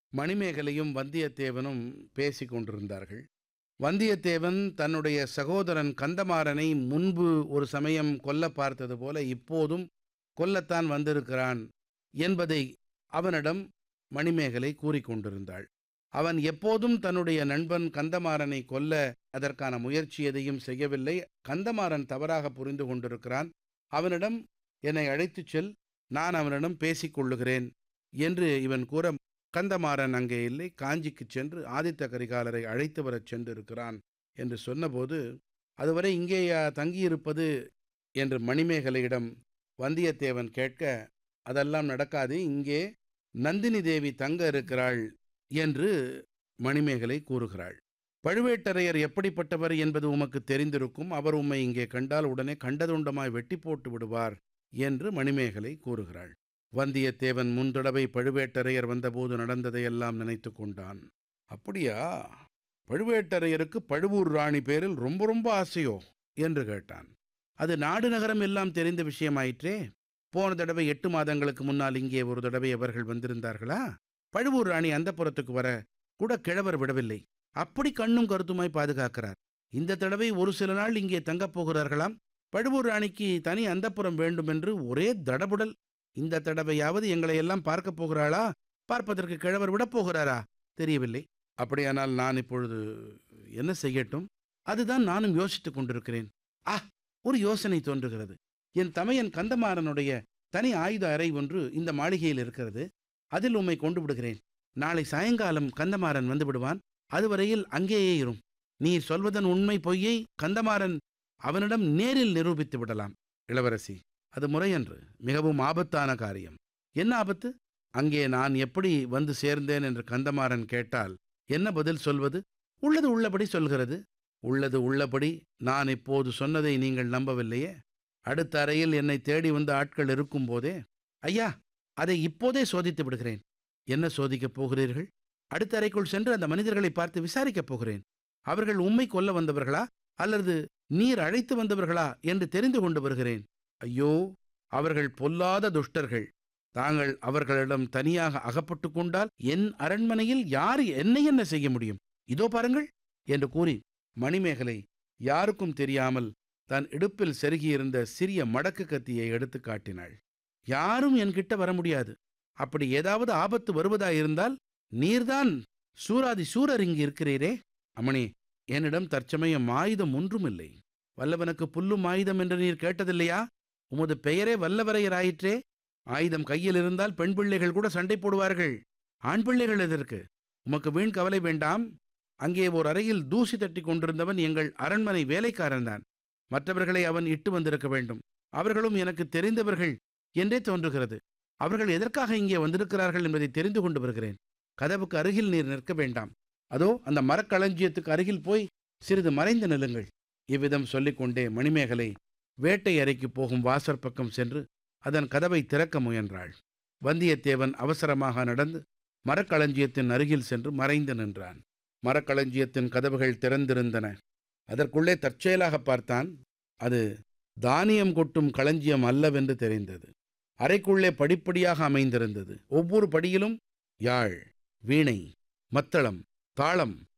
மணிமேகலையும் வந்தியத்தேவனும் பேசிக் கொண்டிருந்தார்கள். வந்தியத்தேவன் தன்னுடைய சகோதரன் கந்தமாறனை முன்பு ஒரு சமயம் கொல்லப் பார்த்தது போல இப்போதும் கொல்லத்தான் வந்திருக்கிறான் என்பதை அவனிடம் மணிமேகலை கூறிக்கொண்டிருந்தாள். அவன் எப்போதும் தன்னுடைய நண்பன் கந்தமாறனை கொல்ல அதற்கான முயற்சி எதையும் செய்யவில்லை. கந்தமாறன் தவறாக புரிந்து கொண்டிருக்கிறான். அவனிடம் என்னை அழைத்துச் செல், நான் அவனிடம் பேசிக் கொள்ளுகிறேன் என்று இவன் கூற, கந்தமாறன் அங்கே இல்லை, காஞ்சிக்குச் சென்று ஆதித்த கரிகாலரை அழைத்து வரச் சென்றிருக்கிறான் என்று சொன்னபோது, அதுவரை இங்கேயா தங்கியிருப்பது என்று மணிமேகலையிடம் வந்தியத்தேவன் கேட்க, அதெல்லாம் நடக்காது, இங்கே நந்தினி தேவி தங்க இருக்கிறாள் என்று மணிமேகலை கூறுகிறாள். பழுவேட்டரையர் எப்படிப்பட்டவர் என்பது உமக்கு தெரிந்திருக்கும். அவர் உம்மை இங்கே கண்டால் உடனே கண்டதுண்டமாய் வெட்டி போட்டு விடுவார் என்று மணிமேகலை கூறுகிறாள். வந்தியத்தேவன் முன்தடவை பழுவேட்டரையர் வந்தபோது நடந்ததையெல்லாம் நினைத்து கொண்டான். அப்படியா, பழுவேட்டரையருக்கு பழுவூர் ராணி பேரில் ரொம்ப ரொம்ப ஆசையோ என்று கேட்டான். அது நாடு நகரம் எல்லாம் தெரிந்த விஷயமாயிற்றே. போன தடவை 8 மாதங்களுக்கு முன்னால் இங்கே ஒரு தடவை அவர்கள் வந்திருந்தார்களா? பழுவூர் ராணி அந்தப்புறத்துக்கு வர கூட கிழவர் விடவில்லை. அப்படி கண்ணும் கருத்துமாய் பாதுகாக்கிறார். இந்த தடவை ஒரு சில நாள் இங்கே தங்கப் போகிறார்களாம். பழுவூர் ராணிக்கு தனி அந்தப்புறம் வேண்டுமென்று ஒரே தடபுடல். இந்த தடவையாவது எங்களை எல்லாம் பார்க்கப் போகிறாளா? பார்ப்பதற்கு கிழவர் விடப் போகிறாரா? தெரியவில்லை. அப்படியானால் நான் இப்பொழுது என்ன செய்யட்டும்? அதுதான் நானும் யோசித்துக் கொண்டிருக்கிறேன். ஒரு யோசனை தோன்றுகிறது. என் தமையன் கந்தமாறனுடைய தனி ஆயுத அறை ஒன்று இந்த மாளிகையில் இருக்கிறது. அதில் உம்மை கொண்டு விடுகிறேன். நாளை சாயங்காலம் கந்தமாறன் வந்து விடுவான். அதுவரையில் அங்கேயே இரும். நீர் சொல்வதன் உண்மை பொய்யை கந்தமாறன் அவனிடம் நேரில் நிரூபித்து விடலாம். இளவரசி, அது முறையன்று. மிகவும் ஆபத்தான காரியம். என்ன ஆபத்து? அங்கே நான் எப்படி வந்து சேர்ந்தேன் என்று கந்தமாறன் கேட்டால் என்ன பதில் சொல்வது? உள்ளது உள்ளபடி சொல்கிறது. உள்ளது உள்ளபடி நான் இப்போது சொன்னதை நீங்கள் நம்பவில்லையே. அடுத்த அறையில் என்னை தேடி வந்த ஆட்கள் இருக்கும் போதே, ஐயா, அதை இப்போதே சோதித்து விடுகிறேன். என்ன சோதிக்கப் போகிறீர்கள்? அடுத்த அறைக்குள் சென்று அந்த மனிதர்களை பார்த்து விசாரிக்கப் போகிறேன். அவர்கள் உம்மை கொல்ல வந்தவர்களா அல்லது நீர் அழைத்து வந்தவர்களா என்று தெரிந்து கொண்டு வருகிறேன். ஐயோ, அவர்கள் பொல்லாத துஷ்டர்கள். தாங்கள் அவர்களிடம் தனியாக அகப்பட்டு கொண்டால் என் அரண்மனையில் யார் என்னை என்ன செய்ய முடியும்? இதோ பாருங்கள் என்று கூறி மணிமேகலை யாருக்கும் தெரியாமல் தன் இடுப்பில் செருகியிருந்த சிறிய மடக்கு கத்தியை எடுத்து காட்டினாள். யாரும் என்கிட்ட வர முடியாது. அப்படி ஏதாவது ஆபத்து வருவதாயிருந்தால் நீர்தான் சூராதி சூரர் இங்கு இருக்கிறீரே. அம்மணி, என்னிடம் தற்சமயம் ஆயுதம் ஒன்றுமில்லை. வல்லவனுக்கு புல்லும் ஆயுதம் என்று நீர் கேட்டதில்லையா? உமது பெயரே வல்லவரையராயிற்றே. ஆயுதம் கையில் இருந்தால் பெண் பிள்ளைகள் கூட சண்டை போடுவார்கள். ஆண் பிள்ளைகள் எதற்கு? உமக்கு வீண் கவலை வேண்டாம். அங்கே ஓர் அறையில் தூசி தட்டி கொண்டிருந்தவன் எங்கள் அரண்மனை வேலைக்காரன்தான். மற்றவர்களை அவன் இட்டு வந்திருக்க வேண்டும். அவர்களும் எனக்கு தெரிந்தவர்கள் என்றே தோன்றுகிறது. அவர்கள் எதற்காக இங்கே வந்திருக்கிறார்கள் என்பதை தெரிந்து கொண்டு வருகிறேன். கதவுக்கு அருகில் நீர் நிற்க வேண்டாம். அதோ அந்த மரக்களஞ்சியத்துக்கு அருகில் போய் சிறிது மறைந்து நில்லுங்கள். இவ்விதம் சொல்லிக்கொண்டே மணிமேகலை வேட்டை அறைக்கு போகும் வாசற்பக்கம் சென்று அதன் கதவை திறக்க முயன்றாள். வந்தியத்தேவன் அவசரமாக நடந்து மரக்களஞ்சியத்தின் அருகில் சென்று மறைந்து நின்றான். மரக்களஞ்சியத்தின் கதவுகள் திறந்திருந்தன. அதற்குள்ளே தற்செயலாக பார்த்தான். அது தானியம் கொட்டும் களஞ்சியம் அல்லவென்று தெரிந்தது. அறைக்குள்ளே படிப்படியாக அமைந்திருந்தது. ஒவ்வொரு படியிலும் யாழ், வீணை, மத்தளம், தாளம்